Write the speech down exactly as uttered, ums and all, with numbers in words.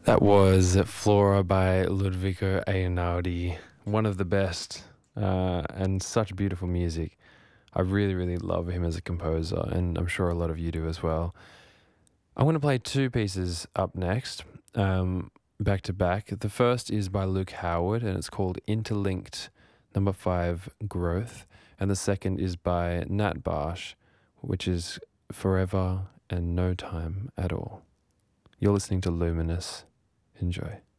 That was Flora by Ludovico Einaudi, one of the best, uh, and such beautiful music. I really, really love him as a composer, and I'm sure a lot of you do as well. I'm going to play two pieces up next, um, back to back. The first is by Luke Howard, and it's called Interlinked Number Five Growth, and the second is by Nat Barsh, which is Forever and No Time at All. You're listening to Luminous. Enjoy.